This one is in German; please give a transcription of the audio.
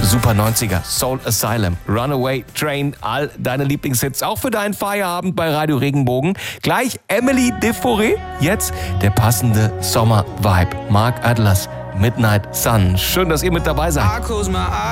Super 90er, Soul Asylum, Runaway Train, all deine Lieblingshits, auch für deinen Feierabend bei Radio Regenbogen. Gleich Emily Deforest, jetzt der passende Sommer-Vibe. Mark Atlas, Midnight Sun. Schön, dass ihr mit dabei seid.